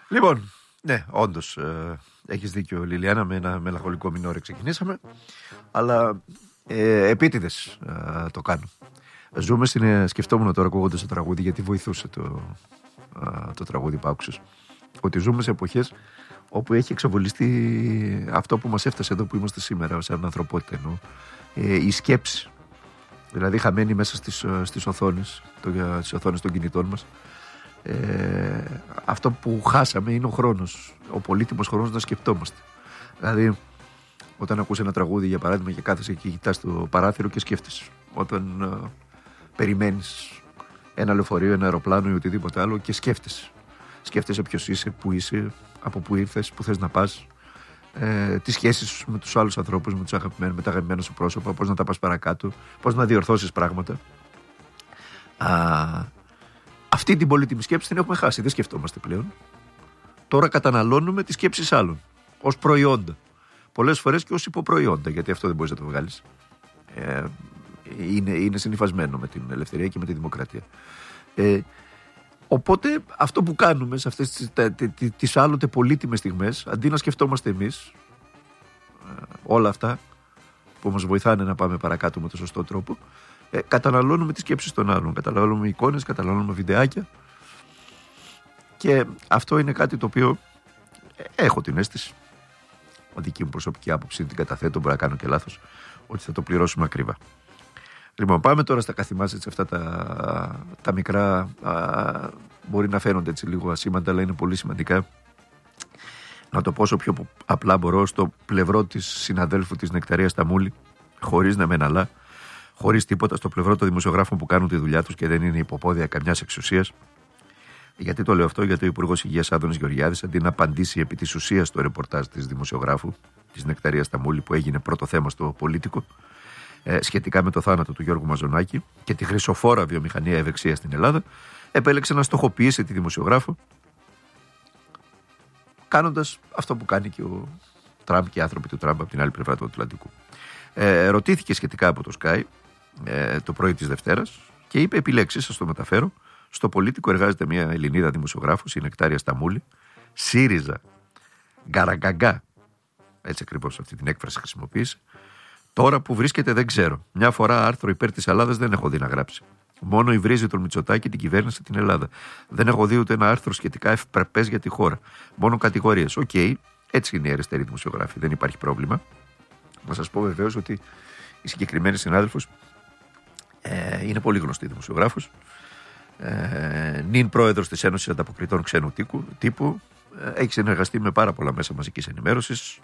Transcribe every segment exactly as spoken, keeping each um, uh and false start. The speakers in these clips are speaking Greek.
Λοιπόν, ναι, όντως ε, έχεις δίκιο, Λιλιάνα, με ένα μελαγχολικό μινόρε ξεκινήσαμε, αλλά ε, επίτηδες ε, το κάνω. Ζούμε στην, ε, σκεφτόμουν τώρα ακούγοντας το τραγούδι, γιατί βοηθούσε το, ε, το τραγούδι που άκουσες, ότι ζούμε σε εποχές όπου έχει εξαβολιστεί αυτό που μας έφτασε εδώ που είμαστε σήμερα σαν ανθρωπότητα, εννοώ, ε, η σκέψη. Δηλαδή χαμένη μέσα στις, στις οθόνες, το, στις οθόνες των κινητών μας. Ε, αυτό που χάσαμε είναι ο χρόνος, ο πολύτιμος χρόνος να σκεφτόμαστε. Δηλαδή, όταν ακούς ένα τραγούδι, για παράδειγμα, και κάθεσαι και κοιτάς το παράθυρο και σκέφτεσαι. Όταν ε, περιμένεις ένα λεωφορείο, ένα αεροπλάνο ή οτιδήποτε άλλο και σκέφτεσαι. Σκέφτεσαι ποιος είσαι, πού είσαι, από πού ήρθες, πού θες να πας, ε, τις σχέσεις σου με τους άλλους ανθρώπους, με, τους αγαπημένους, με τα αγαπημένα σου πρόσωπα, πώς να τα πας παρακάτω, πώς να διορθώσεις πράγματα. Α, αυτή την πολύτιμη σκέψη την έχουμε χάσει, δεν σκεφτόμαστε πλέον. Τώρα καταναλώνουμε τις σκέψεις άλλων ως προϊόντα. Πολλές φορές και ως υποπροϊόντα, γιατί αυτό δεν μπορείς να το βγάλεις. Ε, είναι, είναι συνυφασμένο με την ελευθερία και με τη δημοκρατία. Ε, οπότε αυτό που κάνουμε σε αυτές τις, τα, τις, τις άλλοτε πολύτιμες στιγμές, αντί να σκεφτόμαστε εμείς ε, όλα αυτά που μας βοηθάνε να πάμε παρακάτω με τον σωστό τρόπο, ε, καταναλώνουμε τις σκέψεις των άλλων, καταναλώνουμε εικόνες, καταναλώνουμε βιντεάκια, και αυτό είναι κάτι το οποίο ε, έχω την αίσθηση, ο δική μου προσωπική άποψη, την καταθέτω, μπορεί να κάνω και λάθος, ότι θα το πληρώσουμε ακριβά. Λοιπόν, πάμε τώρα στα καθημάς, έτσι, αυτά τα, τα μικρά, α, μπορεί να φαίνονται έτσι λίγο ασήμαντα, αλλά είναι πολύ σημαντικά. Να το πω όσο πιο απλά μπορώ, στο πλευρό της συναδέλφου της Νεκταρίας Σταμούλη, χωρίς να με εναλά, χωρίς τίποτα, στο πλευρό των δημοσιογράφων που κάνουν τη δουλειά τους και δεν είναι υποπόδια καμιάς εξουσίας. Γιατί το λέω αυτό? Γιατί ο Υπουργός Υγείας Άδωνης Γεωργιάδης, αντί να απαντήσει επί της ουσίας στο ρεπορτάζ της δημοσιογράφου της Νεκταρίας Σταμούλη, που έγινε πρώτο θέμα στο Πολίτικο, ε, σχετικά με το θάνατο του Γιώργου Μαζονάκη και τη χρυσοφόρα βιομηχανία ευεξίας στην Ελλάδα, επέλεξε να στοχοποιήσει τη δημοσιογράφο, κάνοντας αυτό που κάνει και ο Τραμπ και οι άνθρωποι του Τραμπ από την άλλη πλευρά του Ατλαντικού. Ε, ρωτήθηκε σχετικά από το Sky ε, το πρωί της Δευτέρας και είπε επιλέξεις, σας το μεταφέρω: στο Πολίτικο εργάζεται μια Ελληνίδα δημοσιογράφος, η Νεκτάρια Σταμούλη, ΣΥΡΙΖΑ, γκαραγκαγκά, έτσι ακριβώς αυτή την έκφραση χρησιμοποίησε. Τώρα που βρίσκεται δεν ξέρω. Μια φορά άρθρο υπέρ της Ελλάδας δεν έχω δει να γράψει. Μόνο υβρίζει τον Μητσοτάκη, την κυβέρνηση, την Ελλάδα. Δεν έχω δει ούτε ένα άρθρο σχετικά ευπρεπές για τη χώρα. Μόνο κατηγορίες. Οκ, okay, έτσι είναι η αριστερή δημοσιογράφη, δεν υπάρχει πρόβλημα. Να σας πω βεβαίως ότι η συγκεκριμένη συνάδελφος ε, είναι πολύ γνωστή δημοσιογράφος. Ε, νυν πρόεδρος της Ένωσης Ανταποκριτών Ξένου Τύπου. Ε, έχει συνεργαστεί με πάρα πολλά μέσα μαζικής ενημέρωσης,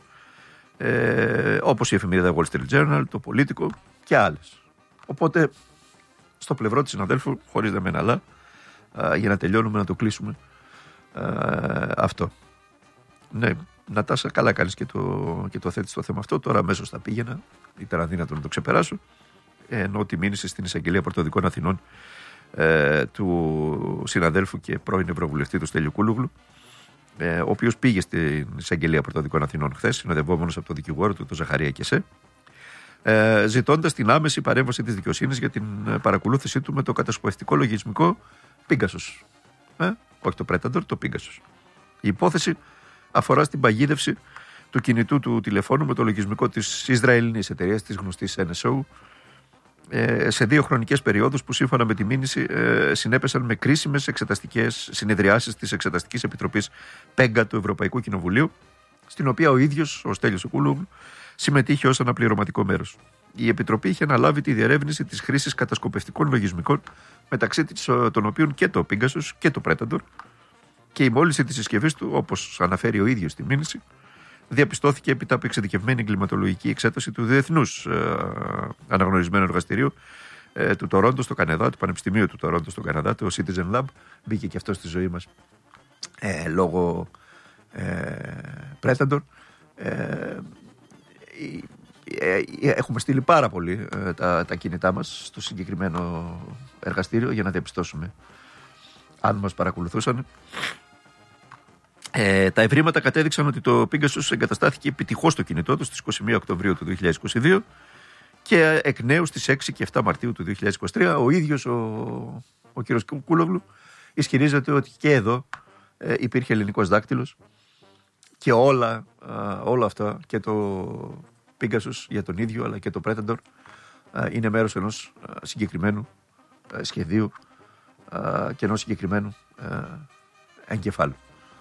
ε, όπως η εφημερίδα Wall Street Journal, το Πολίτικο και άλλες. Οπότε στο πλευρό της συναδέλφου, χωρίς να με εναλά, για να τελειώνουμε, να το κλείσουμε α, αυτό. Ναι, Νατάσα, καλά κάνεις και το, και το θέτεις στο θέμα αυτό. Τώρα αμέσως θα πήγαινα, ήταν αδύνατο να το ξεπεράσω, ενώ τη μήνυση στην Εισαγγελία Πρωτοδικών Αθηνών ε, του συναδέλφου και πρώην Ευρωβουλευτή του Στέλιου Κούλογλου, ε, ο οποίος πήγε στην Εισαγγελία Πρωτοδικών Αθηνών χθες, συνοδευόμενος από τον δικηγόρο του, τον Ζαχαρία Κεσέ, ε, ζητώντας την άμεση παρέμβαση της δικαιοσύνης για την παρακολούθησή του με το κατασκοπευτικό λογισμικό Pegasus. Ε, όχι το Predator, το Pegasus. Η υπόθεση αφορά στην παγίδευση του κινητού του τηλεφώνου με το λογισμικό της Ισραηλινής εταιρείας, της γνωστής Εν Ες Ο, ε, σε δύο χρονικές περιόδους που σύμφωνα με τη μήνυση ε, συνέπεσαν με κρίσιμες εξεταστικές συνεδριάσεις της Εξεταστικής Επιτροπής Πέγκα του Ευρωπαϊκού Κοινοβουλίου, στην οποία ο ίδιος, ο Στέλιος Κούλογλου, συμμετείχε ως αναπληρωματικό μέρος. Η Επιτροπή είχε αναλάβει τη διερεύνηση της χρήσης κατασκοπευτικών λογισμικών, μεταξύ των οποίων και το Pegasus και το Predator, και η μόλυνση της συσκευής του, όπως αναφέρει ο ίδιος στη μήνυση, διαπιστώθηκε έπειτα από εξειδικευμένη εγκληματολογική εξέταση του Διεθνούς ε, Αναγνωρισμένου Εργαστηρίου ε, του Τορόντο στο Καναδά, του Πανεπιστημίου του Τορόντο στο Καναδά, το Citizen Lab. Μπήκε και αυτό στη ζωή μας ε, λόγω ε, Predator. Ε, Έχουμε στείλει πάρα πολύ ε, τα, τα κινητά μας στο συγκεκριμένο εργαστήριο για να διαπιστώσουμε αν μας παρακολουθούσαν. Ε, τα ευρήματα κατέδειξαν ότι το Pegasus εγκαταστάθηκε επιτυχώς στο κινητό του στις είκοσι μία Οκτωβρίου του δύο χιλιάδες είκοσι δύο και εκ νέου στις έξι και επτά Μαρτίου του δύο χιλιάδες είκοσι τρία ο ίδιος ο, ο κ. Κούλογλου ισχυρίζεται ότι και εδώ ε, υπήρχε ελληνικός δάκτυλος και όλα, ε, όλα αυτά και το Pegasus για τον ίδιο αλλά και το Predator ε, είναι μέρος ενός ε, συγκεκριμένου ε, σχεδίου ε, και ενός συγκεκριμένου ε, εγκεφάλου.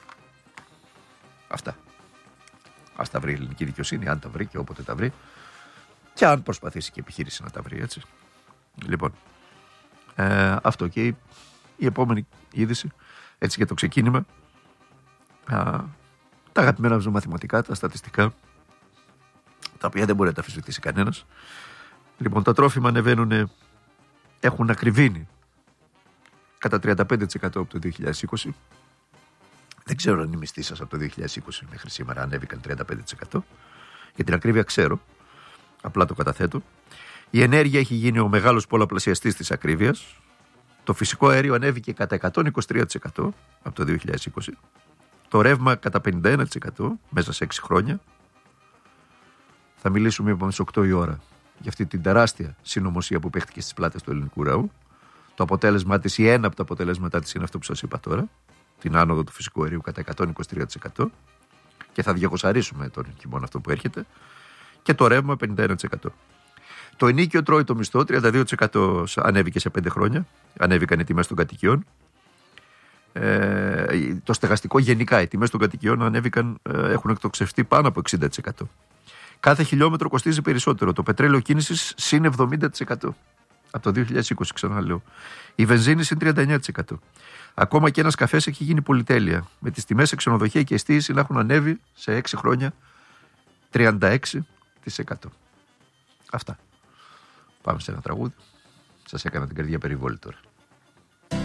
Αυτά. Ας τα βρει η ελληνική δικαιοσύνη, αν τα βρει και όποτε τα βρει. Και αν προσπαθήσει και η επιχείρηση να τα βρει, έτσι. Λοιπόν, ε, αυτό και η, η επόμενη είδηση, έτσι για το ξεκίνημα. Α, τα αγαπημένα μας μαθηματικά, τα στατιστικά, τα οποία δεν μπορεί να τα αμφισβητήσει κανένας. Λοιπόν, τα τρόφιμα ανεβαίνουν, έχουν ακριβήνει κατά τριάντα πέντε τοις εκατό από το δύο χιλιάδες είκοσι. Δεν ξέρω αν οι μισθοί σας από το δύο χιλιάδες είκοσι μέχρι σήμερα ανέβηκαν τριάντα πέντε τοις εκατό. Για την ακρίβεια ξέρω, απλά το καταθέτω. Η ενέργεια έχει γίνει ο μεγάλος πολλαπλασιαστής της ακρίβειας. Το φυσικό αέριο ανέβηκε κατά εκατόν είκοσι τρία τοις εκατό από το δύο χιλιάδες είκοσι. Το ρεύμα κατά πενήντα ένα τοις εκατό μέσα σε έξι χρόνια. Θα μιλήσουμε είπαμε στις οκτώ η ώρα για αυτή την τεράστια συνωμοσία που παίχτηκε στις πλάτες του ελληνικού λαού. Το αποτέλεσμά της ή ένα από τα αποτελέσματά της είναι αυτό που σας είπα τώρα. Την άνοδο του φυσικού αερίου κατά εκατόν είκοσι τρία τοις εκατό και θα διακοσαρίσουμε τον χειμώνα αυτό που έρχεται, και το ρεύμα πενήντα ένα τοις εκατό. Το ενοίκιο τρώει το μισθό, τριάντα δύο τοις εκατό ανέβηκε σε πέντε χρόνια, ανέβηκαν οι τιμές των κατοικιών. Ε, το στεγαστικό γενικά, οι τιμές των κατοικιών ανέβηκαν, ε, έχουν εκτοξευτεί πάνω από εξήντα τοις εκατό. Κάθε χιλιόμετρο κοστίζει περισσότερο. Το πετρέλαιο κίνησης συν εβδομήντα τοις εκατό. Από το δύο χιλιάδες είκοσι, ξαναλέω. Η βενζίνη συν τριάντα εννέα τοις εκατό. Ακόμα και ένας καφές έχει γίνει πολυτέλεια. Με τις τιμές σε ξενοδοχεία και εστίαση να έχουν ανέβει σε έξι χρόνια τριάντα έξι τοις εκατό. Αυτά. Πάμε σε ένα τραγούδι. Σας έκανα την καρδιά περιβόλη τώρα.